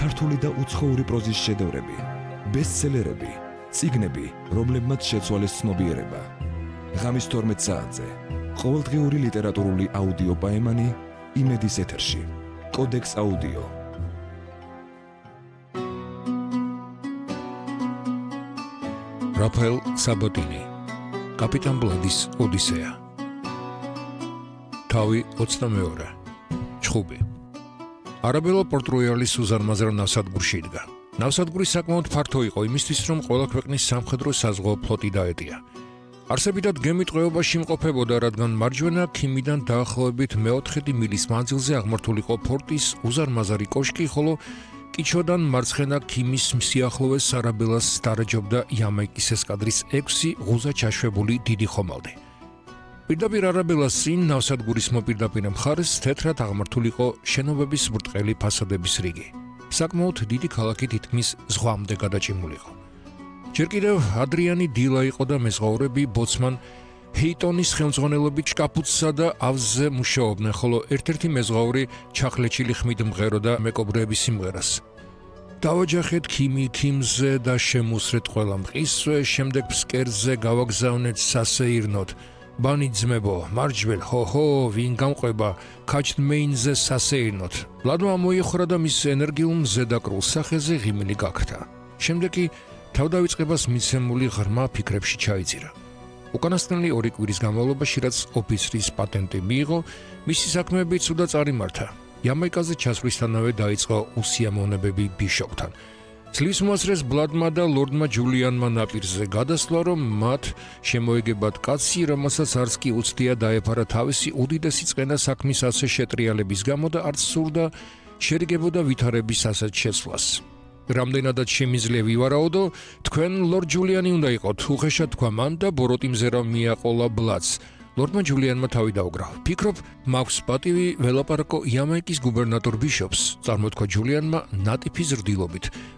ქართული და უცხოური პროზის შედევრები, ბესტსელერები, წიგნები, რომლებმაც შეცვალეს ცნობიერება. ღამის 12 საათზე ყოველდღიური ლიტერატურული აუდიო პაემანი იმედის ეთერში. კოდექს აუდიო. რაფაელ საბოტინი, კაპიტან ბლადის ოდისეა. თავი 22. ჩხუბი. არაბელო პორტ-როიალის უზარმაზარ ნავსადგურში იდგა. ნავსადგური საკმაოდ ფართო იყო იმისთვის, რომ ყველა ქვეყნის სამხედრო საზღვაო ფლოტი დაეტია. არსებითად გემი ტყვეობაში იმყოფებოდა, რადგან მარჯვენა ქიმიდან დაახლოებით მე-4 მილის მანძილზე აღმართულიყო ფორტის უზარმაზარი კოშკი, ხოლო კიჩოდან მარცხენა ქიმის სიახლოვეს არაბელას დარაჯობდა იამაიკის ესკადრის 6 ღუზა ჩაშვებული დიდი ხომალდი. პირდაპირ არაბელას წინ ნავსადგურის მოპირდაპირე მხარეს თეთრად აღმართულიყო შენობების ბრტყელი ფასადების რიგი. საკმაოდ დიდი ქალაქი თითქმის ზღვამდე გადაჭიმულიყო. ჯერ კიდევ ადრიანი დილა იყო და მეზღვაურები ბოცმან ჰეიტონის ხელმძღვანელობით შკაფუცსა და ავზზე მუშაობდნენ, ხოლო ერთ-ერთი მეზღვაური ჩახლეჩილი ხმით მღეროდა მეკობრეების სიმღერას. დავაჯახეთ ქიმზე და შემუსრეთ ყველა მყისვე, შემდეგ ფსკერზე გავაგზავნეთ სასეირნოთ. ბანი ძმებო, მარჯველ, ჰო, ვინ გამყვება, ქაჩდმეინზე სასეირნოთ. ლადმა მოიხრა და მის ენერგიულ მზედაკრულ სახეზე ღიმილი გაქრთა. შემდეგ კი თავდავიწყებას მიცემული ღრმა ფიქრებში ჩაიძირა. უკანასკნელი 2 კვირის განმავლობაში, რაც ოფიცრის პატენტი მიიღო, მისი საქმეები ცუდად წარიმართა. იამაიკაზე ჩასვლისთანავე დაიწყო უსიამოვნებები ბიშოპთან. ძლივს მოასწრეს ბლადმა და ლორდმა ჯულიანმა ნაპირზე გადასვლა, რომ მათ შემოეგებათ კაცი, რომელსაც არც კი უცდია დაეფარა თავისი უდიდესი წყენა საქმის ასე შეტრიალების გამო და არც სურდა შერიგებოდა ვითარების ასეთ შეცვლას. რამდენადაც შემიძლია ვივარაუდო, თქვენ ლორდ ჯულიანი უნდა იყოთ, უხეშად თქვა მან და ბოროტი მზერა მიაყოლა ბლადს. ლორდმა ჯულიანმა თავი დაუგრა. ფიქრობ, მაქვს პატივი ველაპარაკო იამაიკის გუბერნატორ ბიშოპს, წარმოთქვა ჯულიანმა ნატიფი ზრდილობით.